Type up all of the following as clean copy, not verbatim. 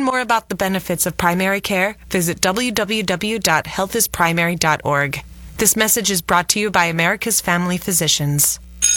learn more about the benefits of primary care, visit www.healthisprimary.org. This message is brought to you by America's Family Physicians.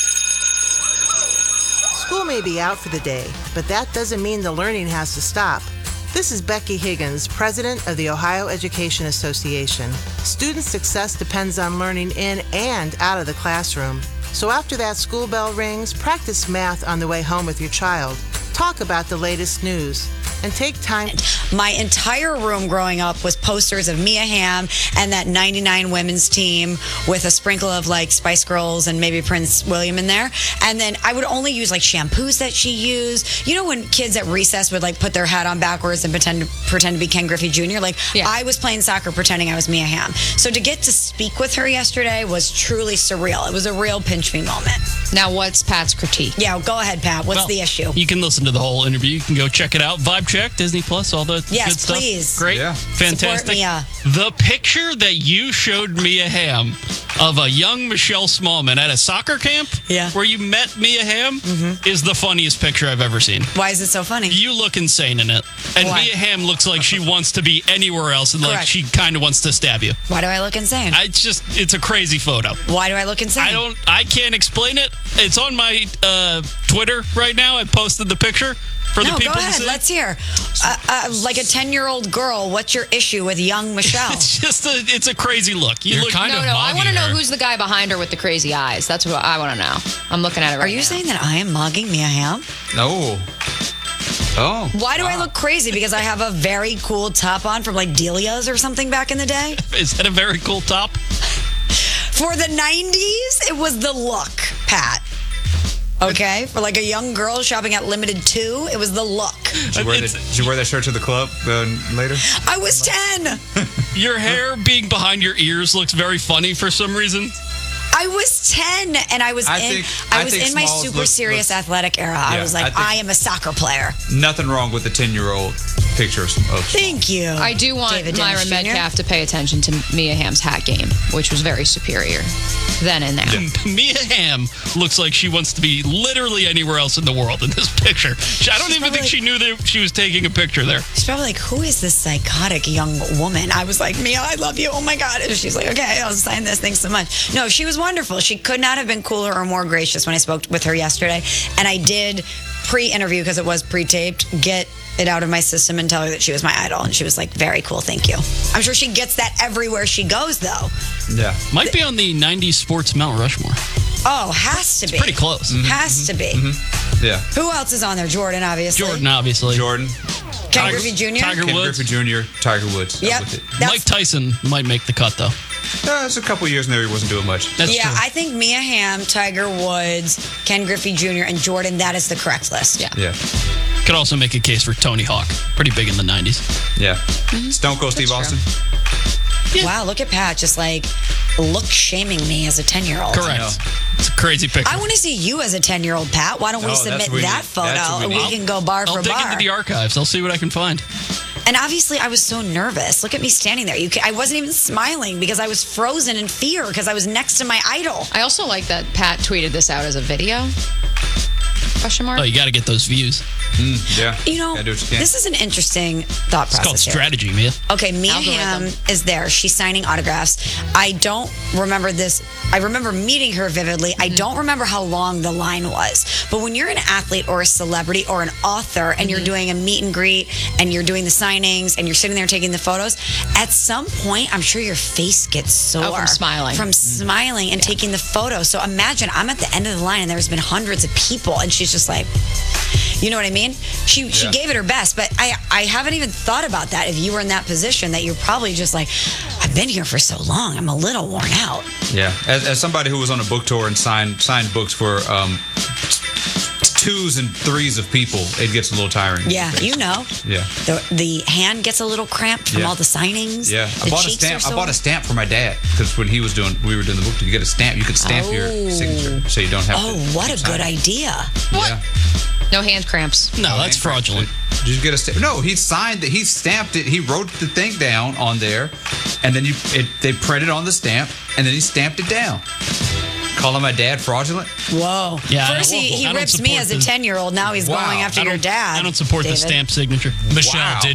School may be out for the day, but that doesn't mean the learning has to stop. This is Becky Higgins, president of the Ohio Education Association. Student success depends on learning in and out of the classroom. So after that school bell rings, practice math on the way home with your child. Talk about the latest news. And take time. My entire room growing up was posters of Mia Hamm and that 99 women's team with a sprinkle of like Spice Girls and maybe Prince William in there. And then I would only use like shampoos that she used. You know when kids at recess would like put their hat on backwards and pretend to be Ken Griffey Jr.? Like I was playing soccer pretending I was Mia Hamm. So to get to speak with her yesterday was truly surreal. It was a real pinch me moment. Now what's Pat's critique? Yeah, go ahead, Pat. What's the issue? You can listen to the whole interview. You can go check it out. Vibe Check, Disney Plus, all the good stuff. Please. Great. Yeah. Fantastic. Mia. The picture that you showed Mia Hamm of a young Michelle Smallman at a soccer camp where you met Mia Hamm is the funniest picture I've ever seen. Why is it so funny? You look insane in it. And Why? Mia Hamm looks like she wants to be anywhere else and like she kind of wants to stab you. Why do I look insane? It's a crazy photo. Why do I look insane? I can't explain it. It's on my Twitter right now. I posted the picture. For the people go ahead. Let's hear. Like a 10-year-old girl, what's your issue with young Michelle? It's a crazy look. I want to know who's the guy behind her with the crazy eyes. That's what I want to know. I'm looking at it right now. Are you saying that I am mugging Mia Hamm? No. Oh. Why do I look crazy? Because I have a very cool top on from like Delia's or something back in the day? Is that a very cool top? For the 90s, it was the look, Pat. Okay, for like a young girl shopping at Limited 2, it was the look. Did you wear that shirt to the club later? I was 10. Your hair being behind your ears looks very funny for some reason. I was 10, and I was in my super serious athletic era. I was like, I am a soccer player. Nothing wrong with the 10-year-old pictures of. Thank you. I do want Myra Metcalf to pay attention to Mia Hamm's hat game, which was very superior then and there. Yeah. Mia Hamm looks like she wants to be literally anywhere else in the world in this picture. I don't even think she knew that she was taking a picture there. She's probably like, who is this psychotic young woman? I was like, Mia, I love you. Oh my God. And she's like, okay, I'll sign this. Thanks so much. No, she was wonderful. She could not have been cooler or more gracious when I spoke with her yesterday. And I did pre-interview, because it was pre-taped, get it out of my system and tell her that she was my idol. And she was like, very cool, thank you. I'm sure she gets that everywhere she goes, though. Yeah. Might be on the 90s sports Mount Rushmore. Oh, has to be. Pretty close. Has to be. Yeah. Who else is on there? Jordan, obviously. Jordan, obviously. Jordan. Ken Griffey Jr.? Tiger Woods. Griffey Jr., Tiger Woods. Yep. Mike Tyson might make the cut, though. It's a couple years in there he wasn't doing much. That's true. I think Mia Hamm, Tiger Woods, Ken Griffey Jr., and Jordan, that is the correct list. Yeah. Could also make a case for Tony Hawk. Pretty big in the 90s. Yeah. Stone Cold Steve Austin. Yeah. Wow, look at Pat just like look shaming me as a 10-year-old. Correct. It's a crazy picture. I want to see you as a 10-year-old, Pat. Why don't we submit that photo and we can go bar for bar? I'll dig into the archives. I'll see what I can find. And obviously, I was so nervous. Look at me standing there. I wasn't even smiling because I was frozen in fear because I was next to my idol. I also like that Pat tweeted this out as a video. Question mark? Oh, you got to get those views. Yeah. You know, this is an interesting thought process. It's called strategy, Mia. Okay, Mia Hamm is there. She's signing autographs. I don't remember this. I remember meeting her vividly. I don't remember how long the line was. But when you're an athlete or a celebrity or an author and you're doing a meet and greet and you're doing the signings and you're sitting there taking the photos, at some point, I'm sure your face gets sore. From smiling. From smiling and taking the photo. So imagine I'm at the end of the line and there's been hundreds of people and she's just like, you know what I mean? She gave it her best, but I haven't even thought about that. If you were in that position, that you're probably just like, I've been here for so long, I'm a little worn out. Yeah, as somebody who was on a book tour and signed books for 2s and 3s of people, it gets a little tiring. Yeah, you know. Yeah. The hand gets a little cramped from all the signings. Yeah, I bought a stamp for my dad because when we were doing the book tour, you get a stamp. You could stamp your signature so you don't have to. Oh, what a good idea. What? Yeah. No hand cramps. No, that's fraudulent. Did you get a stamp? No, he signed it. He stamped it. He wrote the thing down on there, and then they printed on the stamp, and then he stamped it down. Calling my dad fraudulent? Whoa. Yeah, First he rips me as a 10-year-old. Now he's going after your dad. I don't support the stamp signature. Michelle, Wow.